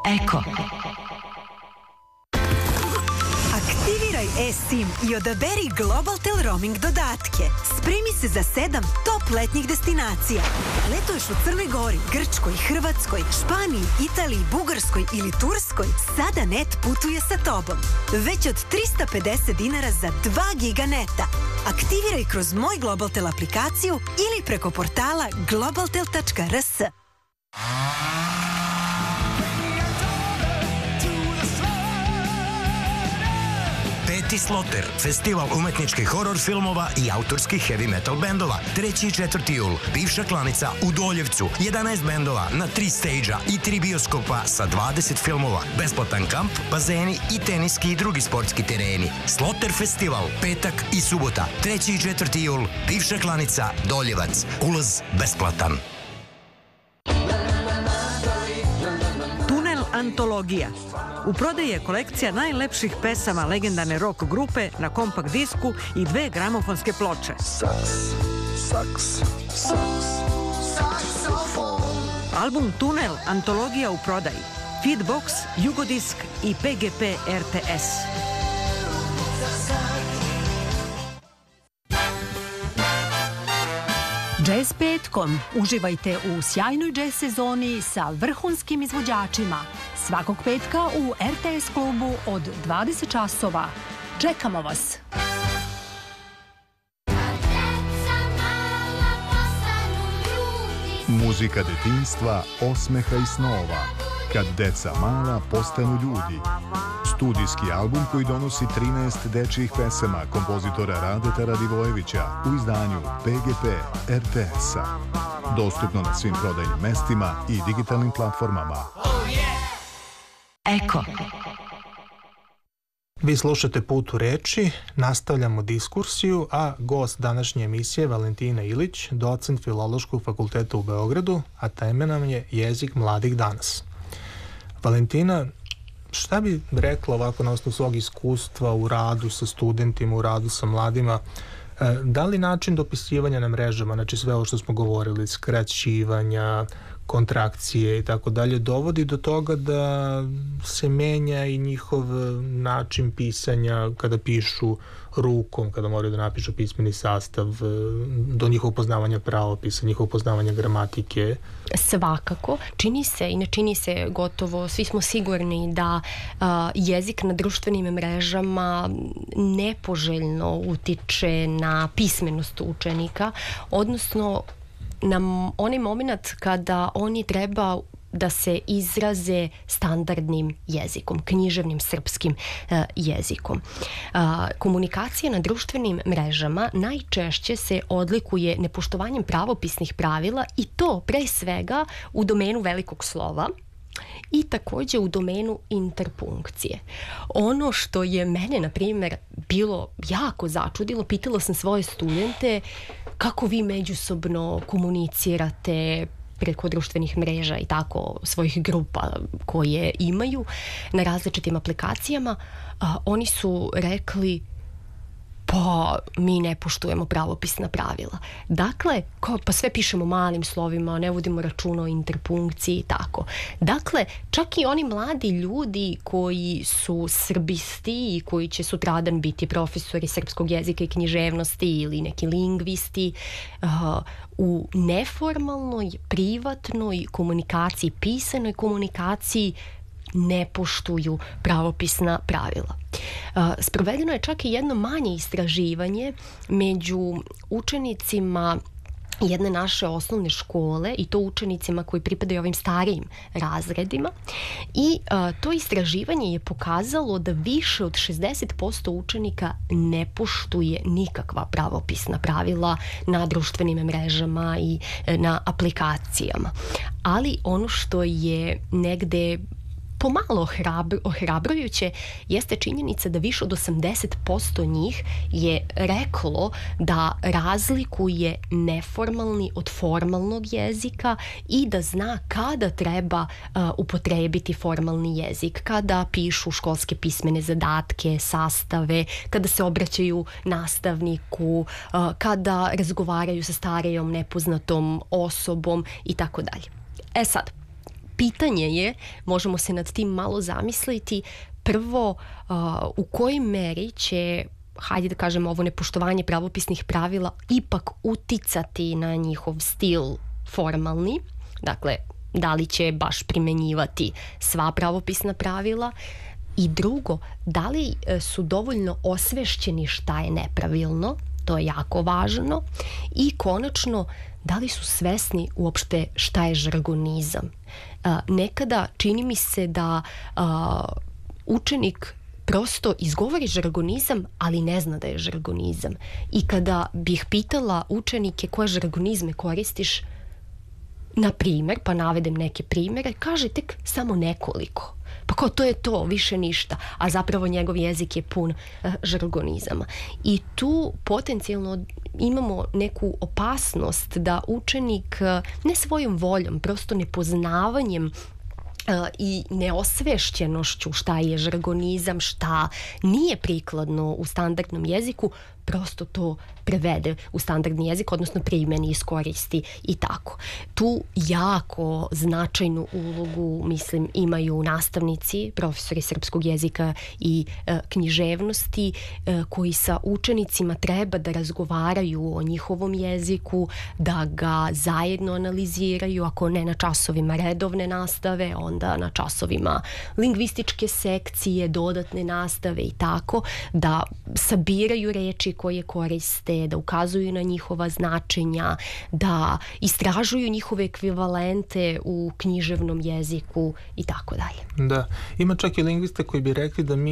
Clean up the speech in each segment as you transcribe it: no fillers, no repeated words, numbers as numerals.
Eko. Aktiviraj eSIM i odaberi Globaltel roaming dodatke. Spremi se za 7 top letnjih destinacija. Letuješ u Crnoj Gori, Grčkoj, Hrvatskoj, Španiji, Italiji, Bugarskoj ili Turskoj? Sada net putuje sa tobom. Već od 350 dinara za 2 giga neta. Aktiviraj kroz Moj Globaltel aplikaciju ili preko portala globaltel.rs. Peti Sloter, festival umetničkih horor filmova i autorskih heavy metal bendova. 3. i 4. jul, bivša klanica u Doljevcu. 11 bendova na 3 stage-a i 3 bioskopa sa 20 filmova. Besplatan kamp, bazeni i teniski i drugi sportski tereni. Sloter festival, petak i subota. 3. i 4. jul, bivša klanica Doljevac. Ulaz besplatan. Tunel antologija. U prodaji je kolekcija najlepših pesama legendarne rock grupe na kompakt disku i 2 gramofonske ploče. Album Tunel antologija u prodaji. Feedbox, Jugodisk i PGP RTS. Jazz petkom. Uživajte u sjajnoj jazz sezoni sa vrhunskim izvođačima. Svakog petka u RTS klubu od 20 časova. Čekamo vas! Muzika detinjstva, osmeha i snova. Kad deca mala postanu ljudi. Studijski album koji donosi 13 dečjih pesama kompozitora Radeta Radivojevića u izdanju PGP RTS-a. Dostupno na svim prodajnim mestima i digitalnim platformama. Eko. Vi slušate Put u reči, nastavljamo diskursiju, a gost današnje emisije Valentina Ilić, docent Filološkog fakulteta u Beogradu, a tema nam je jezik mladih danas. Valentina, šta bi rekla ovako na osnovu svog iskustva u radu sa studentima, u radu sa mladima, da li način dopisivanja na mrežama, znači sve ovo što smo govorili, skraćivanja, kontrakcije i tako dalje, dovodi do toga da se menja i njihov način pisanja kada pišu rukom, kada moraju da napišu pismeni sastav, do njihovog poznavanja pravopisa, njihovog poznavanja gramatike? Svakako. Čini se i ne čini se gotovo, svi smo sigurni da jezik na društvenim mrežama nepoželjno utiče na pismenost učenika, odnosno na onaj moment kada oni treba da se izraze standardnim jezikom, književnim srpskim jezikom. Komunikacija na društvenim mrežama najčešće se odlikuje nepoštovanjem pravopisnih pravila i to pre svega u domenu velikog slova i takođe u domenu interpunkcije. Ono što je mene, na primjer, bilo jako začudilo, pitala sam svoje studente kako vi međusobno komunicirate preko društvenih mreža i tako svojih grupa koje imaju na različitim aplikacijama. Oni su rekli pa mi ne poštujemo pravopisna pravila. Dakle, pa sve pišemo malim slovima, ne vodimo računa o interpunkciji i tako. Dakle, čak i oni mladi ljudi koji su srbisti i koji će sutradan biti profesori srpskog jezika i književnosti ili neki lingvisti, u neformalnoj, privatnoj komunikaciji, pisanoj komunikaciji ne poštuju pravopisna pravila. Sprovedeno je čak i jedno manje istraživanje među učenicima jedne naše osnovne škole i to učenicima koji pripadaju ovim starijim razredima i to istraživanje je pokazalo da više od 60% učenika ne poštuje nikakva pravopisna pravila na društvenim mrežama i na aplikacijama. Ali ono što je negde pomalo ohrabrujuće jeste činjenica da više od 80% njih je reklo da razlikuje neformalni od formalnog jezika i da zna kada treba upotrebiti formalni jezik, kada pišu školske pismene zadatke, sastave, kada se obraćaju nastavniku, kada razgovaraju sa starijom nepoznatom osobom i tako dalje. E sad, pitanje je, možemo se nad tim malo zamisliti, prvo, u kojoj meri će, hajde da kažemo, ovo nepoštovanje pravopisnih pravila ipak uticati na njihov stil formalni, dakle, da li će baš primenjivati sva pravopisna pravila, i drugo, da li su dovoljno osvešćeni šta je nepravilno, to je jako važno, i konačno, da li su svesni uopšte šta je žargonizam. Nekada čini mi se da učenik prosto izgovori žargonizam, ali ne zna da je žargonizam. I kada bih pitala učenike koje žargonizme koristiš, na primjer, pa navedem neke primjere, kaže tek samo nekoliko. Pa kao to je to, više ništa, a zapravo njegov jezik je pun žargonizama. I tu potencijalno imamo neku opasnost da učenik ne svojom voljom, prosto nepoznavanjem i neosvešćenošću šta je žargonizam, šta nije prikladno u standardnom jeziku, prosto to prevede u standardni jezik, odnosno primeni, iskoristi i tako. Tu jako značajnu ulogu, mislim, imaju nastavnici, profesori srpskog jezika i književnosti, koji sa učenicima treba da razgovaraju o njihovom jeziku, da ga zajedno analiziraju, ako ne na časovima redovne nastave, onda na časovima lingvističke sekcije, dodatne nastave i tako, da sabiraju reči koje koriste, da ukazuju na njihova značenja, da istražuju njihove ekvivalente u književnom jeziku i tako dalje. Da, ima čak i lingviste koji bi rekli da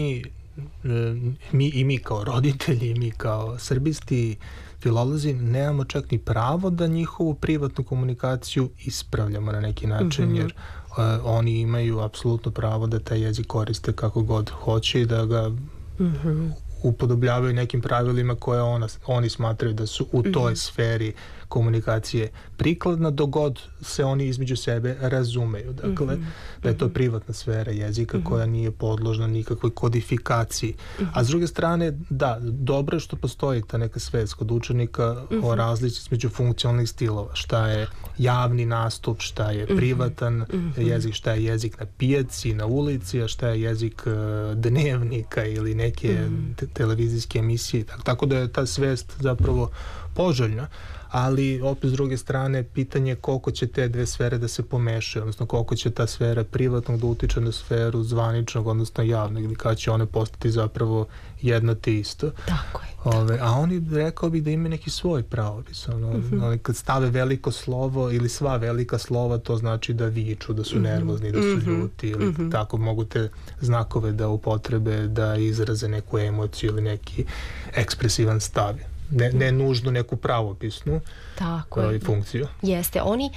mi kao roditelji, mi kao srbisti, filolozi, nemamo čak ni pravo da njihovu privatnu komunikaciju ispravljamo na neki način, jer oni imaju apsolutno pravo da taj jezik koriste kako god hoće i da ga upodobljavaju nekim pravilima koje oni smatraju da su u toj sferi komunikacije prikladna, dok god se oni između sebe razumeju. Dakle, da je to privatna sfera jezika koja nije podložna nikakvoj kodifikaciji. A s druge strane, da, dobro je što postoji ta neka svest kod učenika o razlici između funkcionalnih stilova. Šta je javni nastup, šta je privatan jezik, šta je jezik na pijaci, na ulici, a šta je jezik dnevnika ili neke televizijske emisije. Tako da je ta svest zapravo poželjna, ali opet s druge strane pitanje je koliko će te dve sfere da se pomešaju, odnosno koliko će ta sfera privatnog da utiče na sferu zvaničnog, odnosno javnog, ili kada će one postati zapravo jedno te isto. Tako je. A oni, rekao bih da imaju neki svoj pravopis. Kad stave veliko slovo ili sva velika slova, to znači da viču, da su nervozni, da su ljuti, ili tako mogu te znakove da upotrebe, da izraze neku emociju ili neki ekspresivan stav. Ne nužno neku pravopisnu funkciju. Jeste, oni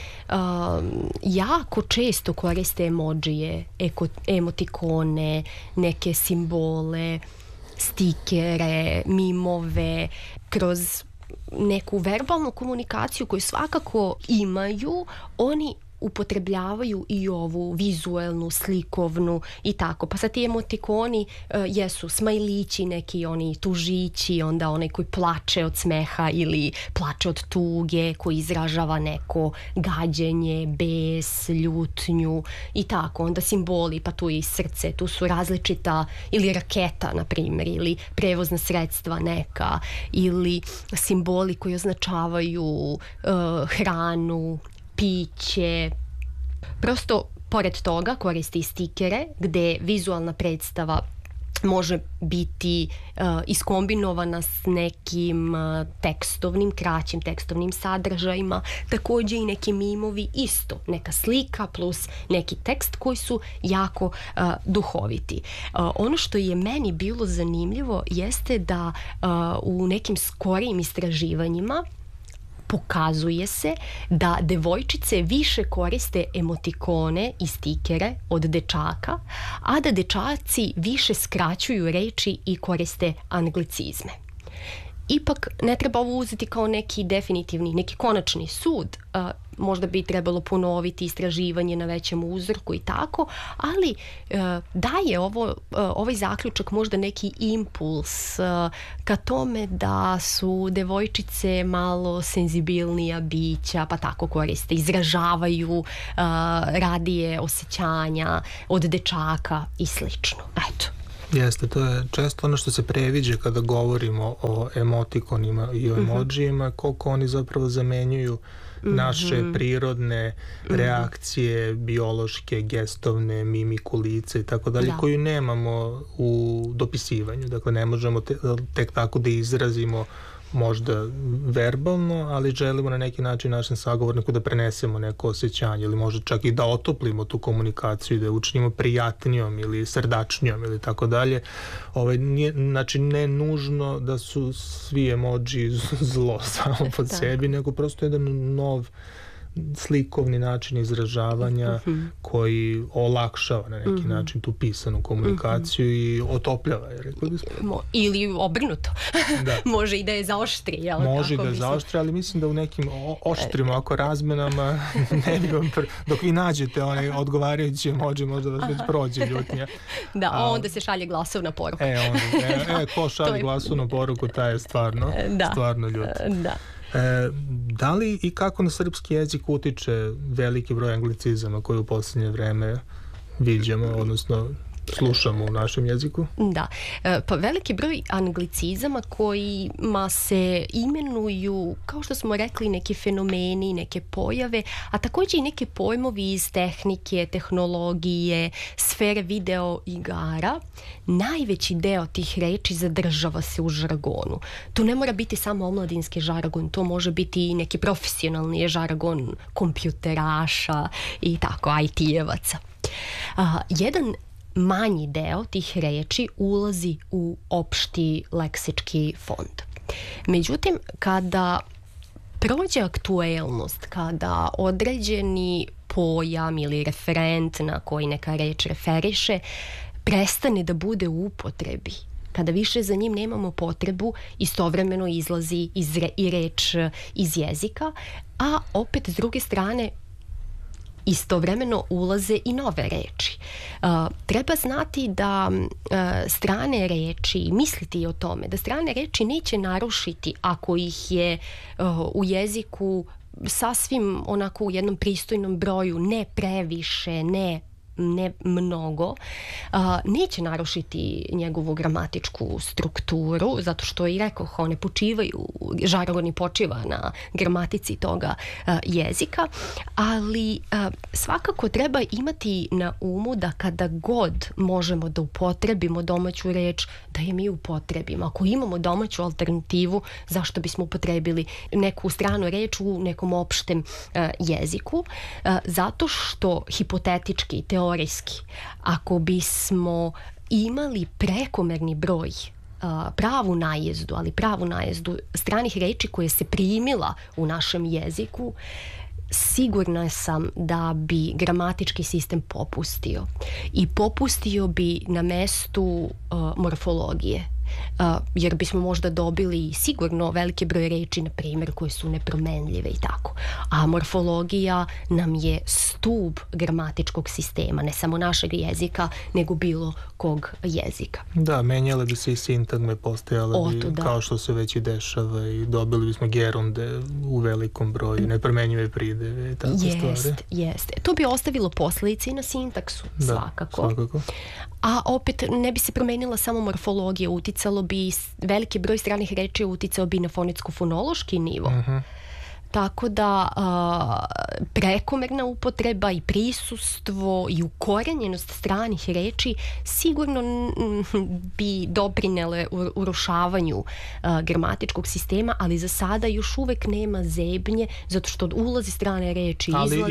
jako često koriste emodžije, emotikone, neke simbole, stikere, mimove, kroz neku verbalnu komunikaciju koju svakako imaju, oni upotrebljavaju i ovu vizuelnu, slikovnu i tako. Pa sad ti emotikoni jesu smajlići, neki oni tužići, onda onaj koji plače od smeha ili plače od tuge, koji izražava neko gađenje, bes, ljutnju i tako. Onda simboli, pa tu je i srce, tu su različita, ili raketa, na primjer, ili prevozna sredstva neka, ili simboli koji označavaju hranu, piće. Prosto, pored toga, koristi stikere gde vizualna predstava može biti iskombinovana s nekim tekstovnim, kraćim tekstovnim sadržajima, također i neki mimovi isto, neka slika plus neki tekst koji su jako duhoviti. Ono što je meni bilo zanimljivo jeste da u nekim skorijim istraživanjima pokazuje se da devojčice više koriste emotikone i stikere od dečaka, a da dečaci više skraćuju reči i koriste anglicizme. ipak ne treba ovo uzeti kao neki definitivni, neki konačni sud. Možda bi trebalo ponoviti istraživanje na većem uzorku i tako, ali daje ovaj zaključak možda neki impuls ka tome da su devojčice malo senzibilnija bića, pa tako koriste, izražavaju radije osjećanja od dečaka i slično. Eto. Jeste, to je često ono što se previđa kada govorimo o emotikonima i o emodžijima, koliko oni zapravo zamenjuju naše prirodne reakcije, biološke, gestovne, mimiku lice i tako dalje, koju nemamo u dopisivanju. Dakle, ne možemo tek tako da izrazimo možda verbalno, ali želimo na neki način našem sagovorniku da prenesemo neko osjećanje ili možda čak i da otoplimo tu komunikaciju, da je učinimo prijatnijom ili srdačnijom ili tako dalje. Znači, ne nužno da su svi emoji zlo samo pod sebi, nego prosto jedan nov slikovni način izražavanja koji olakšava na neki način tu pisanu komunikaciju i otopljava je, rekao bismo. Ili obrnuto. Može i da je zaoštri. Može i da je zaoštri, ali mislim da u nekim oštrim ovako razmenama ne bi vam dok vi nađete onaj odgovarajući emoji, možda vas već prođe ljutnja. Da, onda se šalje glasovna poruka. Ko šalje glasovnu poruku, taj je stvarno ljut. Da. Da li i kako na srpski jezik utiče veliki broj anglicizama koji u posljednje vreme viđamo, odnosno slušamo u našem jeziku? Da, pa veliki broj anglicizama kojima se imenuju, kao što smo rekli, neki fenomeni, neke pojave, a također i neke pojmovi iz tehnike, tehnologije, sfere video igara. Najveći deo tih reči zadržava se u žargonu. To ne mora biti samo omladinski žargon, to može biti i neki profesionalni žargon kompjuteraša i tako, IT-evaca. Jedan manji deo tih reči ulazi u opšti leksički fond. Međutim, kada prođe aktuelnost, kada određeni pojam ili referent na koji neka reč referiše prestane da bude u upotrebi, kada više za njim nemamo potrebu, istovremeno izlazi i reč iz jezika, a opet s druge strane istovremeno ulaze i nove reči. Treba znati da strane reči, misliti o tome, da strane reči neće narušiti ako ih je u jeziku sasvim onako u jednom pristojnom broju, ne previše, ne mnogo, neće narušiti njegovu gramatičku strukturu, zato što i rekoh, one počivaju, žargoni počiva na gramatici toga jezika, ali svakako treba imati na umu da kada god možemo da upotrebimo domaću reč, da je mi upotrebimo. Ako imamo domaću alternativu, zašto bismo upotrebili neku stranu reč u nekom opštem jeziku? Zato što hipotetički, teorijski, ako bismo imali prekomerni broj pravu najezdu stranih reči koje se primila u našem jeziku, sigurna sam da bi gramatički sistem popustio. I popustio bi na mestu morfologije. Jer bismo možda dobili sigurno veliki broj reči, na primjer, koje su nepromenljive i tako. A morfologija nam je stub gramatičkog sistema, ne samo našeg jezika, nego bilo kog jezika. Da, menjale bi se i sintagme, postojale bi, kao što se već i dešava, i dobili bismo gerunde u velikom broju, nepromenjive prideve i tako stvari. Jeste. To bi ostavilo posljedice i na sintaksu, svakako. A opet ne bi se promenila samo morfologija, uticalo bi veliki broj stranih reči, uticao bi na fonetsko-fonološki nivo. Tako da prekomerna upotreba i prisustvo i ukorenjenost stranih reči sigurno bi doprinele urušavanju gramatičkog sistema, ali za sada još uvek nema zebnje, zato što ulazi strane reči,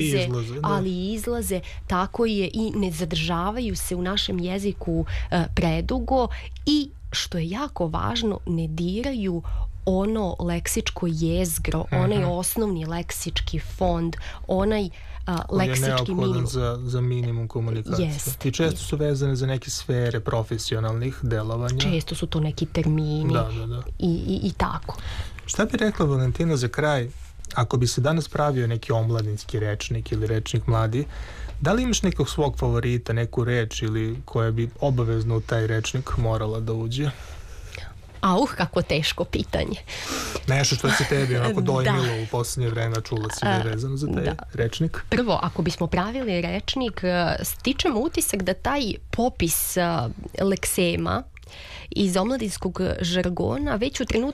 ali izlaze, tako je, i ne zadržavaju se u našem jeziku predugo i, što je jako važno, ne diraju ono leksičko jezgro, onaj osnovni leksički fond, onaj leksički minimum. Za minimum komunikacije. Jest. I često su vezane za neke sfere profesionalnih delovanja. Često su to neki termini i tako. Šta bi rekla Valentina za kraj, ako bi se danas pravio neki omladinski rečnik ili rečnik mladi, da li imaš nekog svog favorita, neku reč ili koja bi obavezno u taj rečnik morala da uđe? Kako teško pitanje. Nešto što se tebi onako dojmilo u posljednje vreme, čula si da je vezano za taj rečnik? Prvo, ako bismo pravili rečnik, stičemo utisak da taj popis leksema iz omladinskog žargona već u trenutku